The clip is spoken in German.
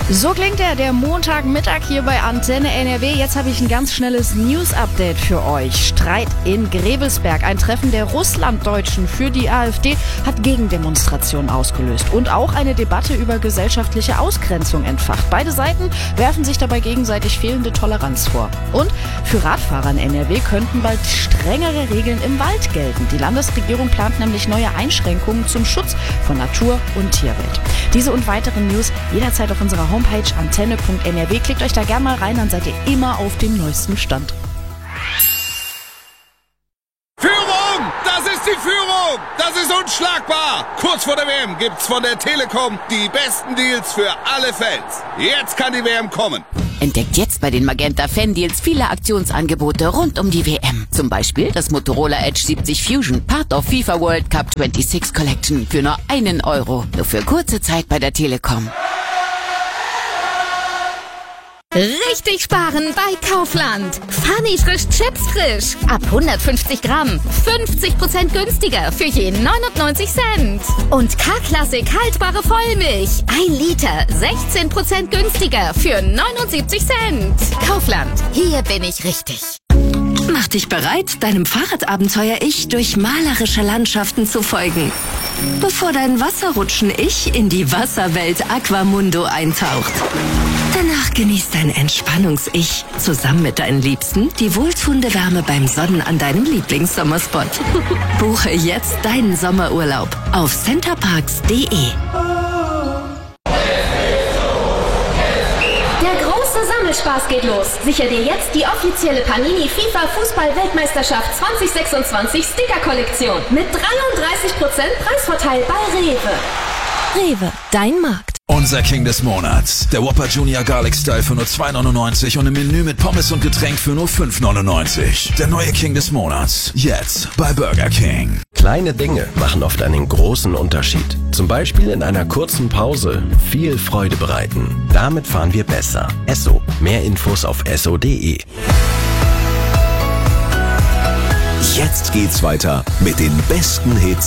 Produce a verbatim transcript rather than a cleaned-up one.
So klingt er, der Montagmittag hier bei Antenne N R W. Jetzt habe ich ein ganz schnelles News-Update für euch. Streit in Grebelsberg. Ein Treffen der Russlanddeutschen für die AfD hat Gegendemonstrationen ausgelöst und auch eine Debatte über gesellschaftliche Ausgrenzung entfacht. Beide Seiten werfen sich dabei gegenseitig fehlende Toleranz vor. Und für Radfahrer in N R W könnten bald strengere Regeln im Wald gelten. Die Landesregierung plant nämlich neue Einschränkungen zum Schutz von Natur und Tierwelt. Diese und weitere News jederzeit auf unserer Homepage antenne punkt n r w. Klickt euch da gerne mal rein, dann seid ihr immer auf dem neuesten Stand. Führung! Das ist die Führung! Das ist unschlagbar! Kurz vor der W M gibt's von der Telekom die besten Deals für alle Fans. Jetzt kann die W M kommen. Entdeckt jetzt bei den Magenta Fan-Deals viele Aktionsangebote rund um die W M. Zum Beispiel das Motorola Edge siebzig Fusion, Part of FIFA World Cup sechsundzwanzig Collection für nur einen Euro. Nur für kurze Zeit bei der Telekom. Richtig sparen bei Kaufland. Funny frisch Chips frisch. Ab hundertfünfzig Gramm. fünfzig Prozent günstiger für je neunundneunzig Cent. Und K-Klassik haltbare Vollmilch. ein Liter. sechzehn Prozent günstiger für neunundsiebzig Cent. Kaufland. Hier bin ich richtig. Mach dich bereit, deinem Fahrradabenteuer-Ich durch malerische Landschaften zu folgen. Bevor dein Wasserrutschen-Ich in die Wasserwelt Aquamundo eintaucht. Danach genießt dein Entspannungs-Ich zusammen mit deinen Liebsten die wohltuende Wärme beim Sonnen an deinem Lieblingssommerspot. Buche jetzt deinen Sommerurlaub auf centerparks punkt de. Spaß geht los. Sicher dir jetzt die offizielle Panini FIFA Fußball-Weltmeisterschaft zwanzig sechsundzwanzig Sticker-Kollektion mit dreiunddreißig Prozent Preisvorteil bei Rewe. Rewe, dein Markt. Unser King des Monats. Der Whopper Junior Garlic Style für nur zwei neunundneunzig und im Menü mit Pommes und Getränk für nur fünf neunundneunzig. Der neue King des Monats. Jetzt bei Burger King. Kleine Dinge machen oft einen großen Unterschied. Zum Beispiel in einer kurzen Pause viel Freude bereiten. Damit fahren wir besser. Esso. Mehr Infos auf esso punkt de. Jetzt geht's weiter mit den besten Hits